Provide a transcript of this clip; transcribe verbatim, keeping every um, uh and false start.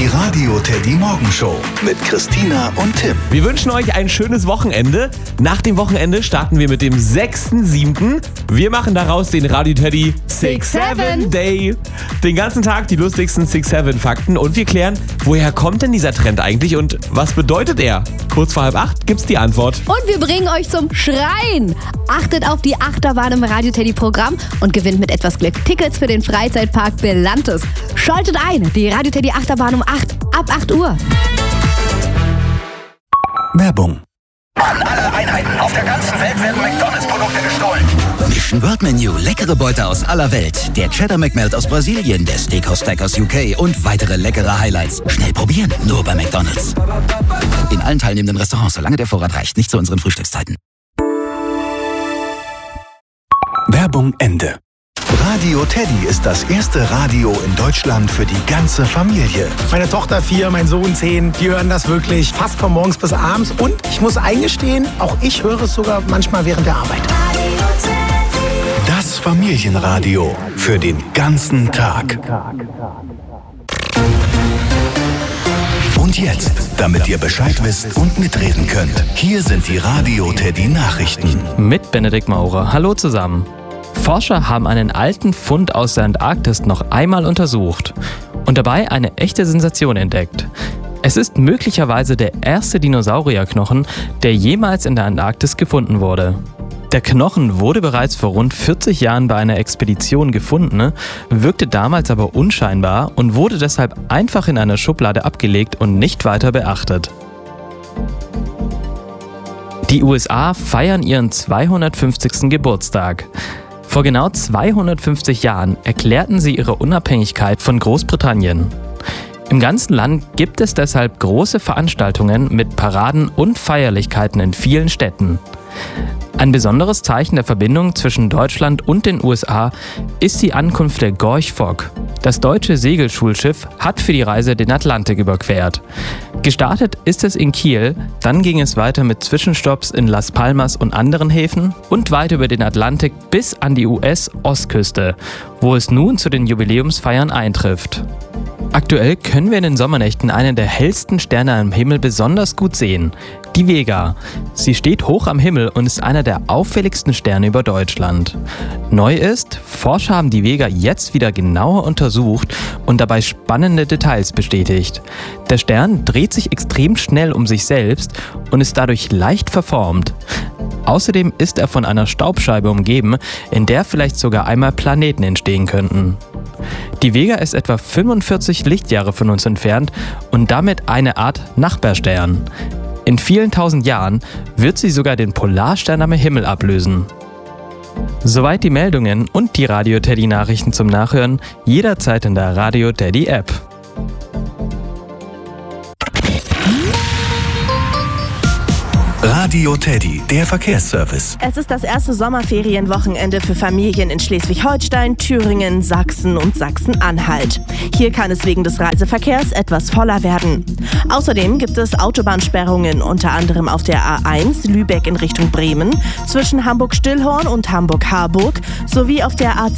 Radio Teddy Morgenshow mit Christina und Tim. Wir wünschen euch ein schönes Wochenende. Nach dem Wochenende starten wir mit dem sechsten siebten Wir machen daraus den Radio Teddy six seven Day. Den ganzen Tag die lustigsten six seven Fakten und wir klären, woher kommt denn dieser Trend eigentlich und was bedeutet er? Kurz vor halb acht gibt's die Antwort. Und wir bringen euch zum Schreien. Achtet auf die Achterbahn im Radio Teddy Programm und gewinnt mit etwas Glück Tickets für den Freizeitpark Belantes. Schaltet ein, die Radio Teddy Achterbahn um acht, ab acht Uhr. Werbung. An alle Einheiten auf der ganzen Welt werden McDonalds-Produkte gestohlen. Mission World Menu, leckere Beute aus aller Welt. Der Cheddar McMelt aus Brasilien, der Steakhouse Stack aus U K und weitere leckere Highlights. Schnell probieren, nur bei McDonalds. In allen teilnehmenden Restaurants, solange der Vorrat reicht, nicht zu unseren Frühstückszeiten. Werbung Ende. Radio Teddy ist das erste Radio in Deutschland für die ganze Familie. Meine Tochter vier, mein Sohn zehn, die hören das wirklich fast von morgens bis abends. Und ich muss eingestehen, auch ich höre es sogar manchmal während der Arbeit. Das Familienradio für den ganzen Tag. Und jetzt, damit ihr Bescheid wisst und mitreden könnt, hier sind die Radio Teddy Nachrichten. Mit Benedikt Maurer. Hallo zusammen. Forscher haben einen alten Fund aus der Antarktis noch einmal untersucht und dabei eine echte Sensation entdeckt. Es ist möglicherweise der erste Dinosaurierknochen, der jemals in der Antarktis gefunden wurde. Der Knochen wurde bereits vor rund vierzig Jahren bei einer Expedition gefunden, wirkte damals aber unscheinbar und wurde deshalb einfach in einer Schublade abgelegt und nicht weiter beachtet. Die U S A feiern ihren zweihundertfünfzigsten Geburtstag. Vor genau zweihundertfünfzig Jahren erklärten sie ihre Unabhängigkeit von Großbritannien. Im ganzen Land gibt es deshalb große Veranstaltungen mit Paraden und Feierlichkeiten in vielen Städten. Ein besonderes Zeichen der Verbindung zwischen Deutschland und den U S A ist die Ankunft der Gorch Fock. Das deutsche Segelschulschiff hat für die Reise den Atlantik überquert. Gestartet ist es in Kiel, dann ging es weiter mit Zwischenstopps in Las Palmas und anderen Häfen und weiter über den Atlantik bis an die U S-Ostküste, wo es nun zu den Jubiläumsfeiern eintrifft. Aktuell können wir in den Sommernächten einen der hellsten Sterne am Himmel besonders gut sehen, die Vega. Sie steht hoch am Himmel und ist einer der auffälligsten Sterne über Deutschland. Neu ist, Forscher haben die Vega jetzt wieder genauer untersucht und dabei spannende Details bestätigt. Der Stern dreht sich extrem schnell um sich selbst und ist dadurch leicht verformt. Außerdem ist er von einer Staubscheibe umgeben, in der vielleicht sogar einmal Planeten entstehen könnten. Die Vega ist etwa fünfundvierzig Lichtjahre von uns entfernt und damit eine Art Nachbarstern. In vielen tausend Jahren wird sie sogar den Polarstern am Himmel ablösen. Soweit die Meldungen und die Radio Teddy Nachrichten zum Nachhören jederzeit in der Radio Teddy App. Radio Teddy, der Verkehrsservice. Es ist das erste Sommerferienwochenende für Familien in Schleswig-Holstein, Thüringen, Sachsen und Sachsen-Anhalt. Hier kann es wegen des Reiseverkehrs etwas voller werden. Außerdem gibt es Autobahnsperrungen, unter anderem auf der A eins Lübeck in Richtung Bremen, zwischen Hamburg-Stillhorn und Hamburg-Harburg sowie auf der A